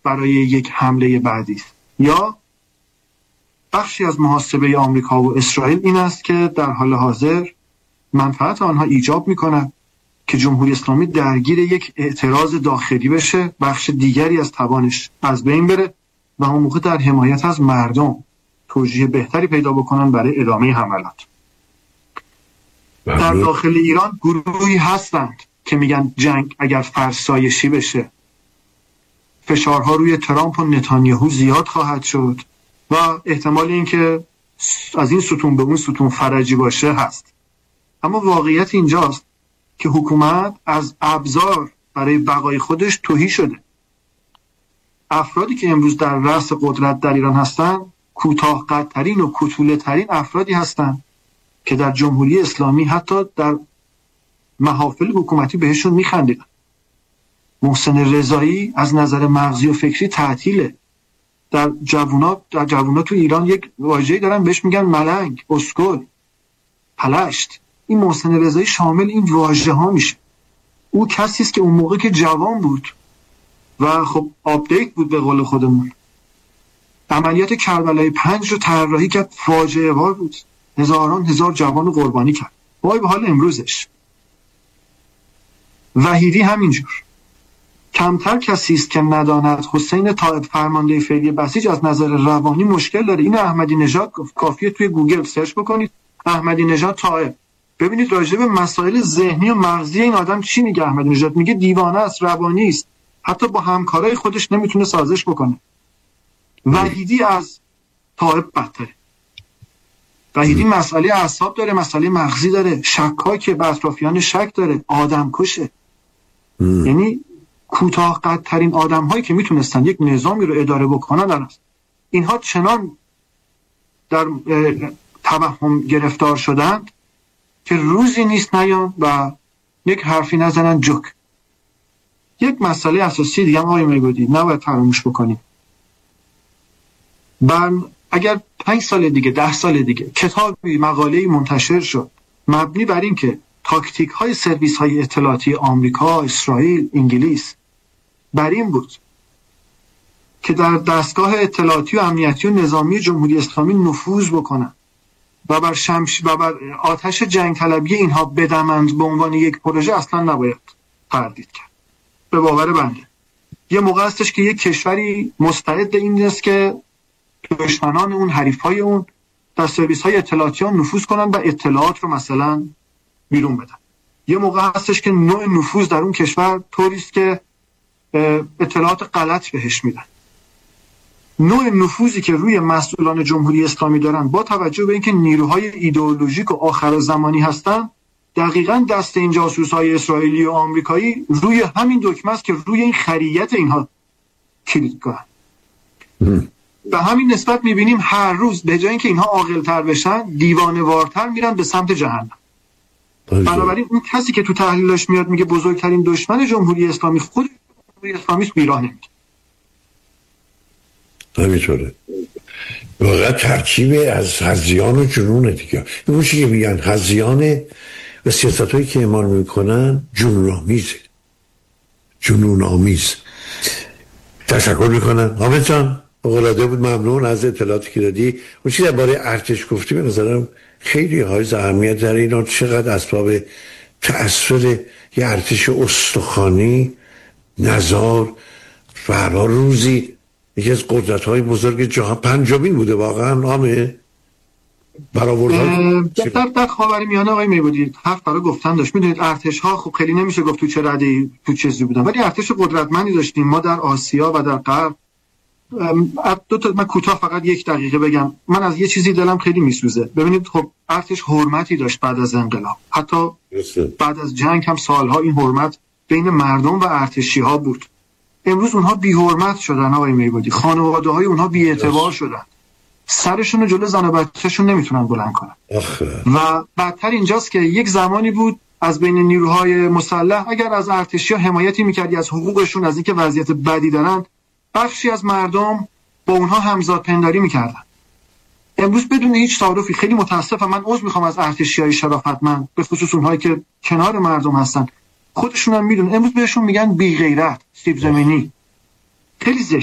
برای یک حمله بعدی است، یا بخشی از محاسبه آمریکا و اسرائیل این است که در حال حاضر منفعت آنها ایجاب می‌کند که جمهوری اسلامی درگیر یک اعتراض داخلی بشه، بخش دیگری از توانش از بین بره و اون موقع در حمایت از مردم توجیه بهتری پیدا بکنن برای ادامه حملات. در داخل ایران گروهی هستند که میگن جنگ اگر فرسایشی بشه فشارها روی ترامپ و نتانیاهو زیاد خواهد شد و احتمال اینکه از این ستون به اون ستون فرجی باشه هست. اما واقعیت اینجاست که حکومت از ابزار برای بقای خودش تهی شده. افرادی که امروز در رأس قدرت در ایران هستند کوتاه قدترین و کوتوله ترین افرادی هستند که در جمهوری اسلامی حتی در محافل حکومتی بهشون میخندیدن. محسن رضایی از نظر مغزی و فکری تعطیله. در جوونا تو ایران یک واژه‌ای دارن بهش میگن ملنگ، اسکل، پلشت. این محسن رضایی شامل این واژه ها میشه. او کسی است که اون موقع که جوان بود و خب آپدیت بود به قول خودمون، عملیات کربلای 5 رو طراحی کرد، فاجعه وار بود، هزار جوان رو قربانی کرد. وای به حال امروزش. وحیدی همینجور. کمتر کسی است که نداند حسین طائب فرمانده فعلی بسیج از نظر روانی مشکل داره. این احمدی نژاد کافیه توی گوگل سرچ بکنید احمدی نژاد طائب، ببینید راجع به مسائل ذهنی و مغزی این آدم چی میگه. احمدی نژاد میگه دیوانه است، روانی است، حتی با همکارای خودش نمیتونه سازش بکنه. وحیدی از طائب بدتره. وحیدی مسئله اعصاب داره، مسئله مغزی داره، شکاک به اطرافیان شک داره، آدم کشه. یعنی کوتاه قدترین آدم هایی که میتونستن یک نظامی رو اداره بکنن هست. اینها چنان در توهم گرفتار شدند که روزی نیست نیان و یک حرفی نزنن جوک. یک مسئله اساسی دیگه هم آقای میگودی نباید فراموش بکنیم. اگر 5 سال دیگه 10 سال دیگه کتابی مقاله‌ای منتشر شد مبنی بر این که تاکتیک های سرویس های اطلاعاتی آمریکا، اسرائیل، انگلیس بر این بود که در دستگاه اطلاعاتی و امنیتی و نظامی جمهوری اسلامی نفوذ بکنن و بر آتش جنگ طلبی اینها بدمند به عنوان یک پروژه، اصلا نباید تردید کرد. به باور بنده یه موقع هستش که یک کشوری مستعد این است که دشمنان اون، حریفای اون در سرویس های اطلاعاتی ها نفوذ کنن و اطلاعات رو مثلا بیرون بدن. یه موقع هستش که نوع نفوذ در اون کشور طوری است که اطلاعات غلط بهش میدن. نوع نفوذی که روی مسئولان جمهوری اسلامی دارن با توجه به اینکه نیروهای ایدئولوژیک و آخرالزمانی هستن، دقیقاً دست این جاسوس‌های اسرائیلی و آمریکایی روی همین دکمه است که روی این خریت اینها کلیک کنن. به همین نسبت می‌بینیم هر روز به جای اینکه اینها عاقل‌تر بشن، دیوانه‌وارتر میرن به سمت جهنم. بنابراین اون کسی که تو تحلیلش میاد میگه بزرگترین دشمن جمهوری اسلامی خود جمهوری اسلامی است، بیراه نمیگه. همینطوره. واقعا ترکیب از هذیان و جنون دیگه. اون چیزی که میگن هذیان و سیاستایی که اعمال میکنن جنون آمیز. تشکر میکنن. حامد جان فوق‌العاده بود، ممنون از اطلاعاتی که دادی. اون چیزی درباره ارتش گفتی به نظرم خیلی حائز اهمیت در اینا، چقدر اسباب تأثیر یه ارتش استخوانی نزار و روزی یکی از قدرت‌های بزرگ جهان، 5مین بوده واقعا نامه برآوردن در خاورمیانه. آقای میبودید حرف برای گفتن داشت. میدونید ارتش‌ها خب خیلی نمیشه گفت تو چه رده‌ای تو چه چیزی بودن، ولی ارتش قدرتمندی داشتیم ما در آسیا و در غرب. من کوتاه فقط 1 دقیقه بگم. من از یه چیزی دلم خیلی میسوزه. ببینید خب ارتش حرمتی داشت بعد از انقلاب، حتی بعد از جنگ هم سالها این حرمت بین مردم و ارتشی‌ها بود. امروز اونها بی حرمت شدن آقای میبودی، خانواده‌های اونها بی اعتبار شدن، سرشون رو جلو زن و بچه‌شون نمیتونن بلند کنن. و بدتر اینجاست که یک زمانی بود از بین نیروهای مسلح اگر از ارتشی‌ها حمایتی میکردی از حقوقشون، از اینکه وضعیت بدی دارن، بخشی از مردم با اونها همزاد پنداری میکردن. امروز بدون هیچ تعارفی، خیلی متاسفم، من عذر میخوام از ارتشی‌های شرافتمند، به خصوص اونهایی که کنار مردم هستن، خودشون هم میدونن، امروز بهشون میگن بی غیرت، سیب زمینی. خیلی